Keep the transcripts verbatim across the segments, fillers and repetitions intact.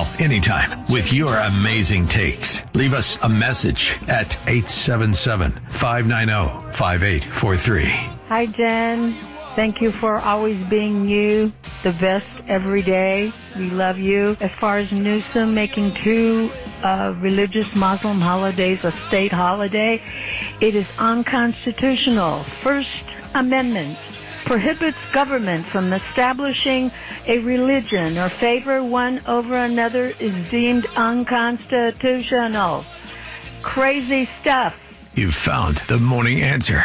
anytime with your amazing takes. Leave us a message at eight seven seven, five nine zero, five eight four three. Hi, Jen. Thank you for always being you, the best every day. We love you. As far as Newsom making two uh, religious Muslim holidays a state holiday, it is unconstitutional. First Amendment prohibits government from establishing a religion or favor one over another is deemed unconstitutional. Crazy stuff. You've found the morning answer.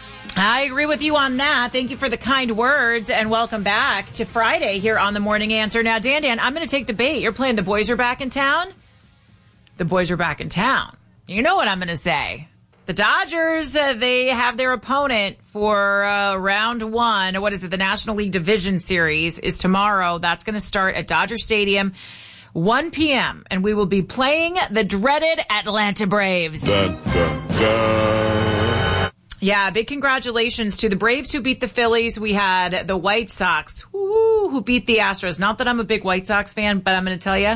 I agree with you on that. Thank you for the kind words, and welcome back to Friday here on the Morning Answer. Now, Dan, Dan, I'm going to take the bait. You're playing the boys are back in town? The boys are back in town. You know what I'm going to say. The Dodgers, uh, they have their opponent for uh, round one. What is it? The National League Division Series is tomorrow. That's going to start at Dodger Stadium, one p.m., and we will be playing the dreaded Atlanta Braves. Dun, dun, dun. Yeah, big congratulations to the Braves who beat the Phillies. We had the White Sox woo, who beat the Astros. Not that I'm a big White Sox fan, but I'm going to tell you,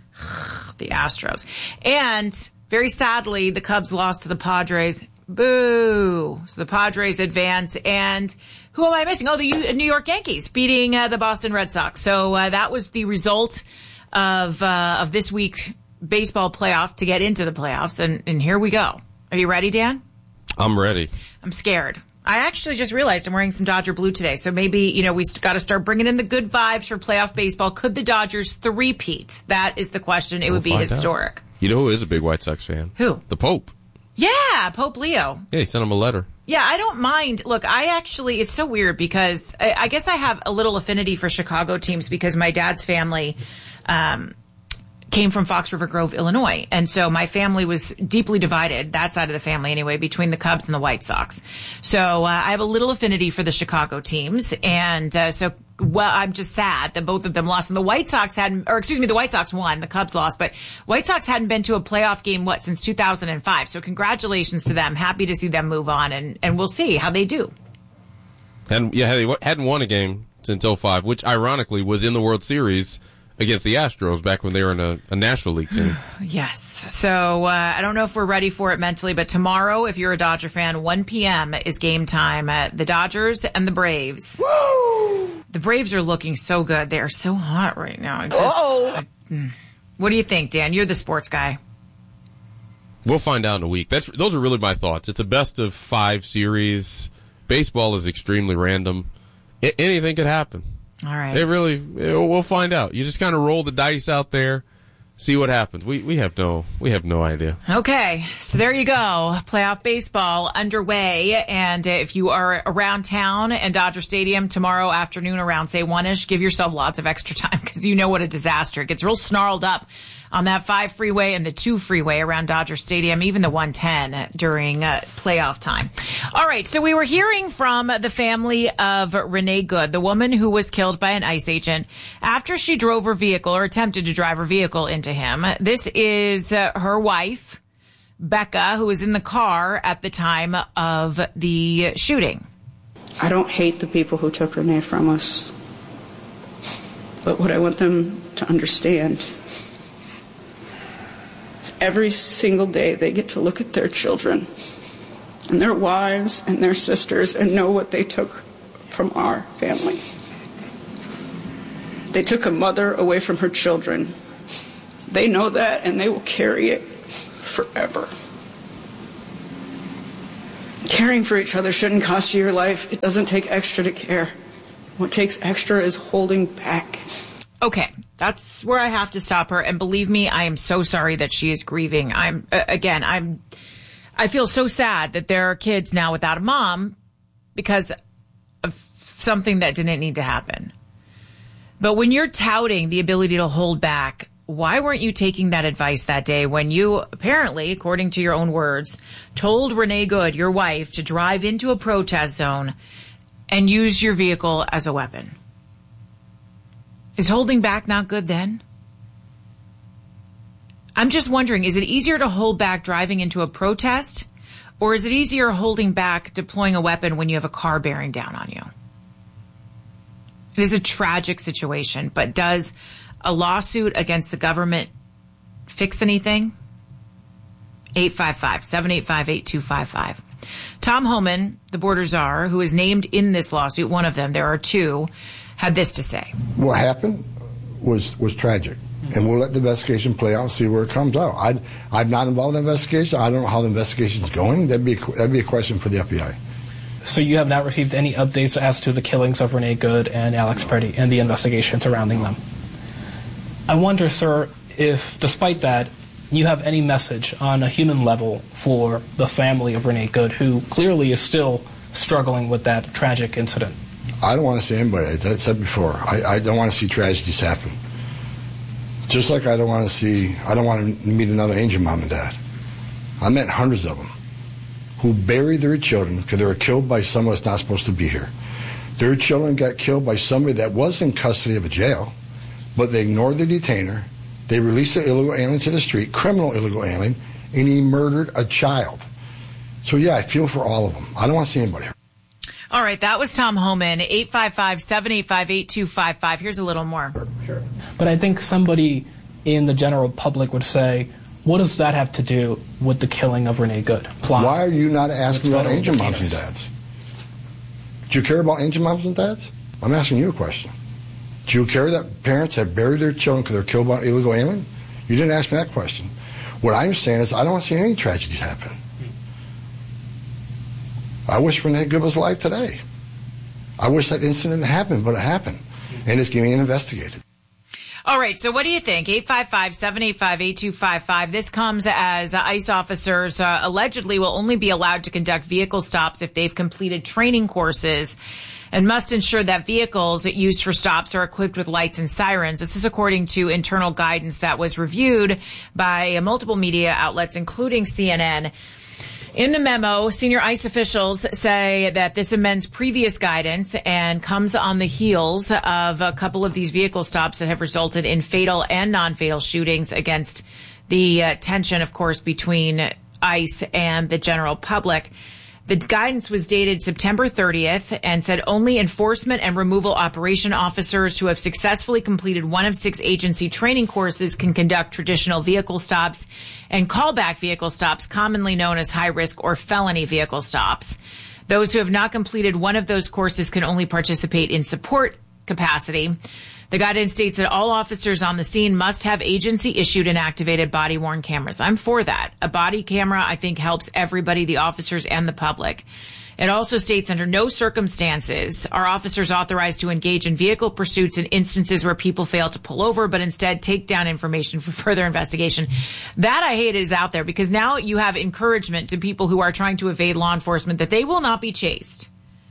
the Astros. And very sadly, the Cubs lost to the Padres. Boo. So the Padres advance. And who am I missing? Oh, the U- New York Yankees beating uh, the Boston Red Sox. So uh, that was the result of uh, of this week's baseball playoff to get into the playoffs. And, and here we go. Are you ready, Dan? I'm ready. I'm scared. I actually just realized I'm wearing some Dodger blue today. So maybe, you know, we got to start bringing in the good vibes for playoff baseball. Could the Dodgers three-peat? That is the question. It we'll would be historic. Out. You know who is a big White Sox fan? Who? The Pope. Yeah, Pope Leo. Yeah, he sent him a letter. Yeah, I don't mind. Look, I actually, it's so weird because I, I guess I have a little affinity for Chicago teams because my dad's family, um, came from Fox River Grove, Illinois. And so my family was deeply divided, that side of the family anyway, between the Cubs and the White Sox. So uh, I have a little affinity for the Chicago teams. And uh, so, well, I'm just sad that both of them lost. And the White Sox hadn't, or excuse me, the White Sox won, the Cubs lost. But White Sox hadn't been to a playoff game, what, since two thousand five. So congratulations to them. Happy to see them move on. And, and we'll see how they do. And yeah, they hadn't won a game since oh five, which ironically was in the World Series against the Astros back when they were in a, a National League team. Yes. So uh, I don't know if we're ready for it mentally, but tomorrow, if you're a Dodger fan, one p.m. is game time. Uh, the Dodgers and the Braves. Woo! The Braves are looking so good. They are so hot right now. I just, oh! I, what do you think, Dan? You're the sports guy. We'll find out in a week. That's those are really my thoughts. It's a best of five series. Baseball is extremely random. I- anything could happen. All right. It really, it, we'll find out. You just kind of roll the dice out there, see what happens. We we have no we have no idea. Okay, so there you go. Playoff baseball underway, and if you are around town and Dodger Stadium tomorrow afternoon around say one-ish, give yourself lots of extra time because you know what a disaster. It gets real snarled up on that five freeway and the two freeway around Dodger Stadium, even the one ten during uh, playoff time. All right, so we were hearing from the family of Renee Good, the woman who was killed by an ICE agent after she drove her vehicle or attempted to drive her vehicle into him. This is uh, her wife, Becca, who was in the car at the time of the shooting. I don't hate the people who took Renee from us, but what I want them to understand, every single day they get to look at their children and their wives and their sisters and know what they took from our family. They took a mother away from her children. They know that, and they will carry it forever. Caring for each other shouldn't cost you your life. It doesn't take extra to care. What takes extra is holding back. Okay, that's where I have to stop her. And believe me, I am so sorry that she is grieving. I'm, uh, again, I'm, I feel so sad that there are kids now without a mom because of something that didn't need to happen. But when you're touting the ability to hold back, why weren't you taking that advice that day when you apparently, according to your own words, told Renee Good, your wife, to drive into a protest zone and use your vehicle as a weapon? Is holding back not good then? I'm just wondering, is it easier to hold back driving into a protest, or is it easier holding back deploying a weapon when you have a car bearing down on you? It is a tragic situation, but does a lawsuit against the government fix anything? eight five five, seven eight five, eight two five five. Tom Homan, the border czar, who is named in this lawsuit, one of them, there are two, had this to say. What happened was was tragic, and we'll let the investigation play out and see where it comes out. I, I'm not involved in the investigation. I don't know how the investigation's going. That'd be a, that'd be a question for the F B I. So you have not received any updates as to the killings of Renee Good and Alex Pretty and the investigation surrounding them. I wonder, sir, if despite that, you have any message on a human level for the family of Renee Good, who clearly is still struggling with that tragic incident. I don't want to see anybody. As I said before, I, I don't want to see tragedies happen. Just like I don't want to see, I don't want to meet another Angel mom and dad. I met hundreds of them who buried their children because they were killed by someone that's not supposed to be here. Their children got killed by somebody that was in custody of a jail, but they ignored the detainer. They released the illegal alien to the street, criminal illegal alien, and he murdered a child. So, yeah, I feel for all of them. I don't want to see anybody hurt. All right, that was Tom Homan, eight five five, seven eight five, eight two five five. Here's a little more. Sure. But I think somebody in the general public would say, what does that have to do with the killing of Renee Good? Plot. Why are you not asking about Angel moms and dads? Do you care about Angel moms and dads? I'm asking you a question. Do you care that parents have buried their children because they're killed by an illegal alien? You didn't ask me that question. What I'm saying is I don't want to see any tragedies happen. I wish Renee Good was alive today. I wish that incident happened, but it happened. And it's getting investigated. All right, so what do you think? eight five five, seven eight five, eight two five five. This comes as uh, ICE officers uh, allegedly will only be allowed to conduct vehicle stops if they've completed training courses and must ensure that vehicles used for stops are equipped with lights and sirens. This is according to internal guidance that was reviewed by multiple media outlets, including C N N. In the memo, senior ICE officials say that this amends previous guidance and comes on the heels of a couple of these vehicle stops that have resulted in fatal and non-fatal shootings against the uh, tension, of course, between ICE and the general public. The guidance was dated September thirtieth and said only enforcement and removal operation officers who have successfully completed one of six agency training courses can conduct traditional vehicle stops and callback vehicle stops, commonly known as high risk or felony vehicle stops. Those who have not completed one of those courses can only participate in support capacity. The guidance states that all officers on the scene must have agency-issued and activated body-worn cameras. I'm for that. A body camera, I think, helps everybody, the officers and the public. It also states under no circumstances are officers authorized to engage in vehicle pursuits in instances where people fail to pull over, but instead take down information for further investigation. That I hate is out there because now you have encouragement to people who are trying to evade law enforcement that they will not be chased.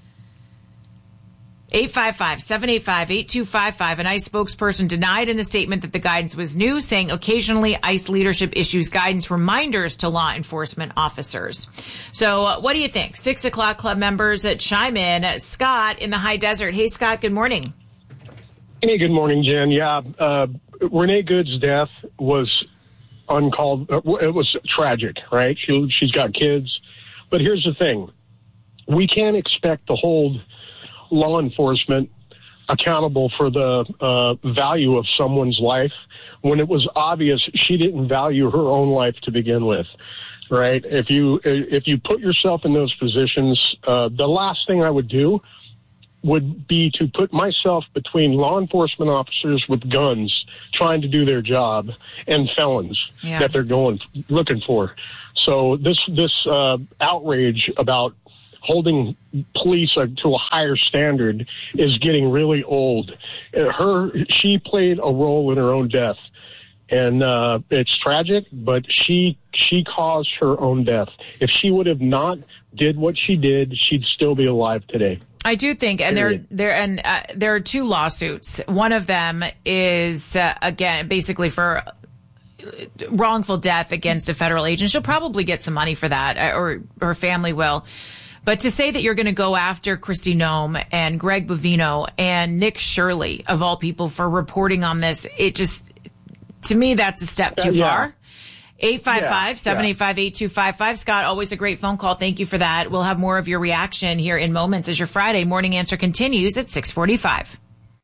eight five five, seven eight five, eight two five five. An ICE spokesperson denied in a statement that the guidance was new, saying occasionally ICE leadership issues guidance reminders to law enforcement officers. So uh, what do you think? Six o'clock club members uh, chime in. Scott in the high desert. Hey, Scott, good morning. Hey, good morning, Jen. Yeah, uh, Renee Good's death was uncalled. Uh, it was tragic, right? She, she's got kids. But here's the thing. We can't expect to hold law enforcement accountable for the uh, value of someone's life when it was obvious she didn't value her own life to begin with, right? If you if you put yourself in those positions, uh, the last thing I would do would be to put myself between law enforcement officers with guns trying to do their job and felons yeah. that they're going looking for. So this this uh, outrage about holding police to a higher standard is getting really old. Her, she played a role in her own death, and uh, it's tragic. But she she caused her own death. If she would have not did what she did, she'd still be alive today. I do think, and there there and uh, there are two lawsuits. One of them is uh, again basically for wrongful death against a federal agent. She'll probably get some money for that, or her family will. But to say that you're going to go after Kristi Noem and Greg Bovino and Nick Shirley, of all people, for reporting on this, it just, to me, that's a step too uh, yeah. far. eight five five, seven eight five, eight two five five. Scott, always a great phone call. Thank you for that. We'll have more of your reaction here in moments as your Friday Morning Answer continues at six forty-five.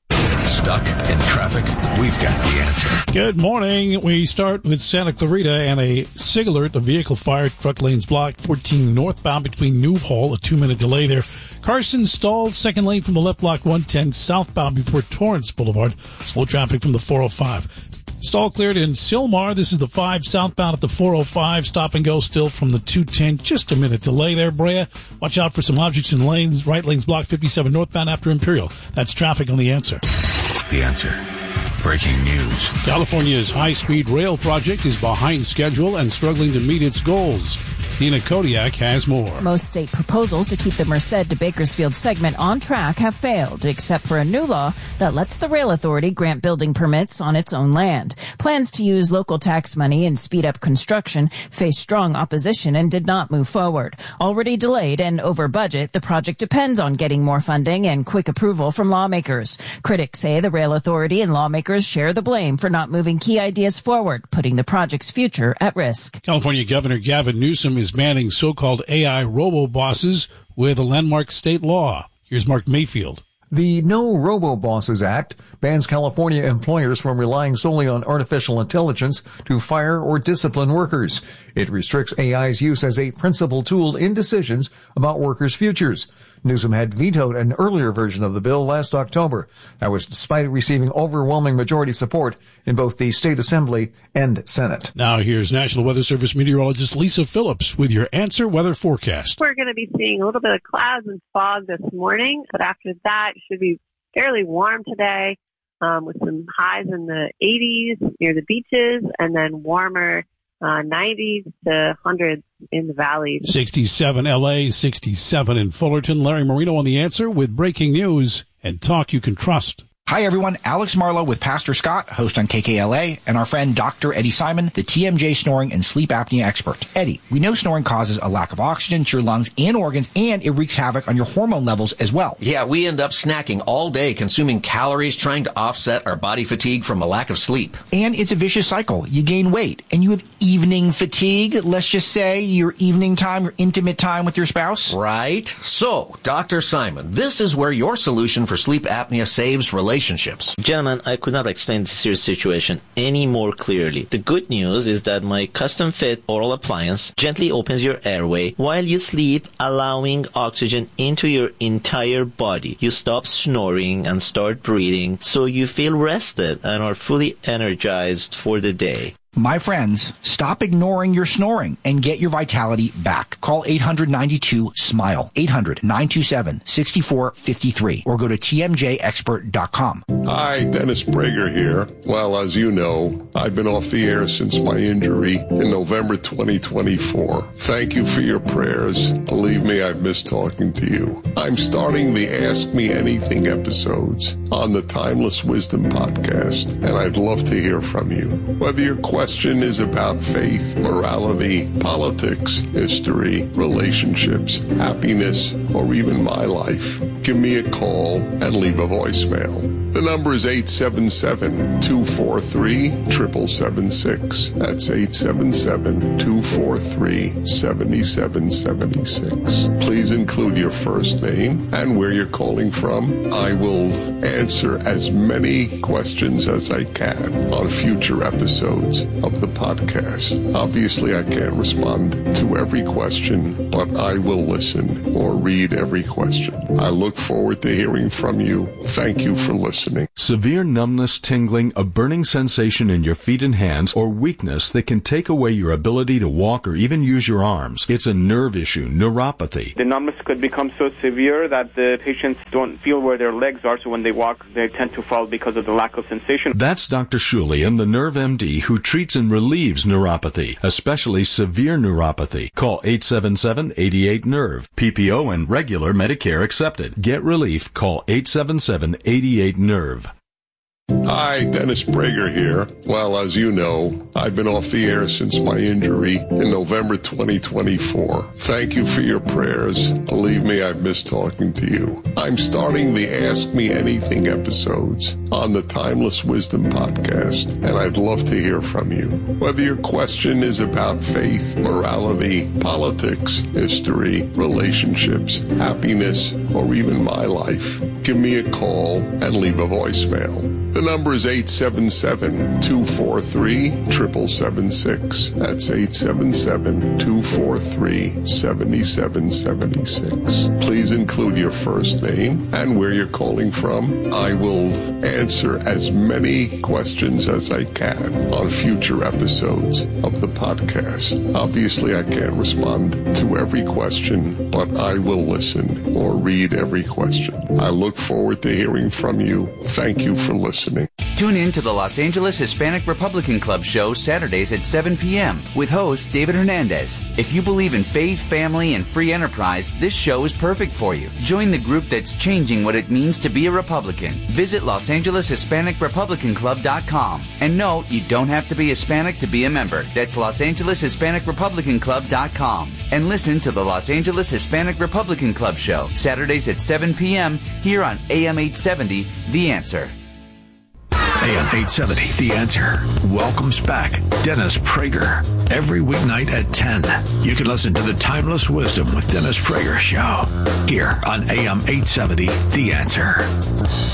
Stuck in traffic? We've got the answer. Good morning. We start with Santa Clarita and a SIG alert. The vehicle fired. Truck lanes blocked. fourteen northbound between Newhall. A two-minute delay there. Carson stalled. Second lane from the left block. one ten southbound before Torrance Boulevard. Slow traffic from the four oh five. Stall cleared in Sylmar. This is the five southbound at the four oh five. Stop and go still from the two ten. Just a minute delay there, Brea. Watch out for some objects in lanes. Right lanes blocked. fifty-seven northbound after Imperial. That's traffic on The Answer. The Answer. Breaking news. California's high-speed rail project is behind schedule and struggling to meet its goals. Dina Kodiak has more. Most state proposals to keep the Merced to Bakersfield segment on track have failed, except for a new law that lets the rail authority grant building permits on its own land. Plans to use local tax money and speed up construction faced strong opposition and did not move forward. Already delayed and over budget, the project depends on getting more funding and quick approval from lawmakers. Critics say the rail authority and lawmakers share the blame for not moving key ideas forward, putting the project's future at risk. California Governor Gavin Newsom is banning so-called A I robo-bosses with a landmark state law. Here's Mark Mayfield. The No Robo-Bosses Act bans California employers from relying solely on artificial intelligence to fire or discipline workers. It restricts A I's use as a principal tool in decisions about workers' futures. Newsom had vetoed an earlier version of the bill last October. That was despite receiving overwhelming majority support in both the State Assembly and Senate. Now here's National Weather Service meteorologist Lisa Phillips with your Answer Weather forecast. We're going to be seeing a little bit of clouds and fog this morning, but after that, it should be fairly warm today um, with some highs in the eighties near the beaches and then warmer Uh, nineties to hundreds in the valleys. sixty-seven L A, sixty-seven in Fullerton. Larry Marino on The Answer with breaking news and talk you can trust. Hi, everyone. Alex Marlowe with Pastor Scott, host on K K L A, and our friend Doctor Eddie Simon, the T M J snoring and sleep apnea expert. Eddie, we know snoring causes a lack of oxygen to your lungs and organs, and it wreaks havoc on your hormone levels as well. Yeah, we end up snacking all day, consuming calories, trying to offset our body fatigue from a lack of sleep. And it's a vicious cycle. You gain weight, and you have evening fatigue. Let's just say your evening time, your intimate time with your spouse. Right. So, Doctor Simon, this is where your solution for sleep apnea saves relationships. Gentlemen, I could not explain this serious situation any more clearly. The good news is that my custom-fit oral appliance gently opens your airway while you sleep, allowing oxygen into your entire body. You stop snoring and start breathing, so you feel rested and are fully energized for the day. My friends, stop ignoring your snoring and get your vitality back. Call eight hundred ninety-two SMILE, eight hundred nine two seven six four five three, or go to T M J expert dot com. Hi, Dennis Prager here. Well, as you know, I've been off the air since my injury in November twenty twenty-four. Thank you for your prayers. Believe me, I've missed talking to you. I'm starting the Ask Me Anything episodes on the Timeless Wisdom podcast, and I'd love to hear from you. Whether your question is about faith, morality, politics, history, relationships, happiness, or even my life, give me a call and leave a voicemail. The number is eight seven seven, two four three, seven seven seven six. That's eight seven seven, two four three, seven seven seven six. Please include your first name and where you're calling from. I will answer as many questions as I can on future episodes of the podcast. Obviously, I can't respond to every question, but I will listen or read every question. I look forward to hearing from you. Thank you for listening. Severe numbness, tingling, a burning sensation in your feet and hands, or weakness that can take away your ability to walk or even use your arms. It's a nerve issue, neuropathy. The numbness could become so severe that the patients don't feel where their legs are, so when they walk, they tend to fall because of the lack of sensation. That's Doctor Shulian, the Nerve M D, who treats and relieves neuropathy, especially severe neuropathy. Call eight seven seven, eight eight, nerve. P P O and regular Medicare accepted. Get relief. Call eight seven seven, eight eight, nerve. Hi, Dennis Prager here. Well, as you know, I've been off the air since my injury in November twenty twenty-four. Thank you for your prayers. Believe me, I've missed talking to you. I'm starting the Ask Me Anything episodes on the Timeless Wisdom podcast, and I'd love to hear from you. Whether your question is about faith, morality, politics, history, relationships, happiness, or even my life, give me a call and leave a voicemail. The number is eight seven seven, two four three, seven seven seven six. That's eight seven seven, two four three, seven seven seven six. Please include your first name and where you're calling from. I will answer as many questions as I can on future episodes of the podcast. Obviously, I can't respond to every question, but I will listen or read every question. I look forward to hearing from you. Thank you for listening. Tune in to the Los Angeles Hispanic Republican Club show Saturdays at seven p.m. with host David Hernandez. If you believe in faith, family, and free enterprise, this show is perfect for you. Join the group that's changing what it means to be a Republican. Visit Los Angeles Hispanic Republican Club dot com. And no, you don't have to be Hispanic to be a member. That's Los Angeles Hispanic Republican Club dot com. And listen to the Los Angeles Hispanic Republican Club show Saturdays at seven p.m. here on A M eight seventy, The Answer. A M eight seventy, The Answer, welcomes back Dennis Prager. Every weeknight at ten, you can listen to the Timeless Wisdom with Dennis Prager show here on A M eight seventy, The Answer.